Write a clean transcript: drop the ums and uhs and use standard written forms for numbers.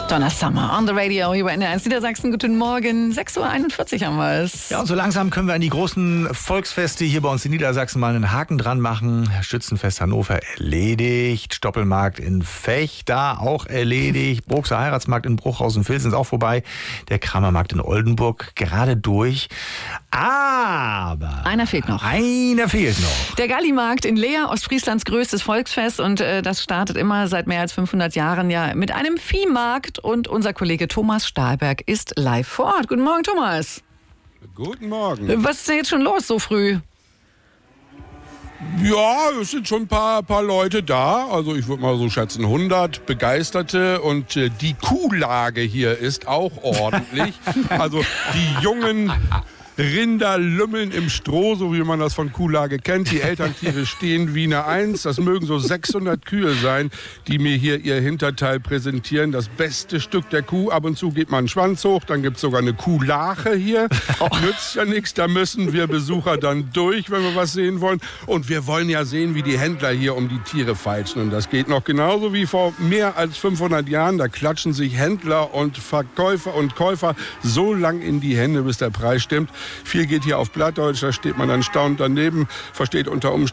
Donna Summer on the radio hier bei NDR1 Niedersachsen. Guten Morgen, 6:41 Uhr haben wir es. Ja, und so langsam können wir an die großen Volksfeste hier bei uns in Niedersachsen mal einen Haken dran machen. Schützenfest Hannover erledigt, Stoppelmarkt in Vechta auch erledigt, Bruxer Heiratsmarkt in Bruchhausen-Vilsen ist auch vorbei, der Kramermarkt in Oldenburg gerade durch. Aber Einer fehlt noch. Der Gallimarkt in Leer, Ostfrieslands größtes Volksfest, und das startet immer seit mehr als 500 Jahren ja mit einem Viehmarkt, und unser Kollege Thomas Stahlberg ist live vor Ort. Guten Morgen, Thomas. Guten Morgen. Was ist denn jetzt schon los so früh? Ja, es sind schon ein paar Leute da. Also ich würde mal so schätzen 100 Begeisterte. Und die Kuhlage hier ist auch ordentlich. Also die jungen Rinder lümmeln im Stroh, so wie man das von Kuhlage kennt. Die Elterntiere stehen wie eine Eins. Das mögen so 600 Kühe sein, die mir hier ihr Hinterteil präsentieren. Das beste Stück der Kuh. Ab und zu geht man einen Schwanz hoch. Dann gibt es sogar eine Kuhlache hier. Nützt ja nichts. Da müssen wir Besucher dann durch, wenn wir was sehen wollen. Und wir wollen ja sehen, wie die Händler hier um die Tiere feilschen. Und das geht noch genauso wie vor mehr als 500 Jahren. Da klatschen sich Händler und Verkäufer und Käufer so lang in die Hände, bis der Preis stimmt. Viel geht hier auf Plattdeutsch, da steht man dann staunend daneben, versteht unter Umständen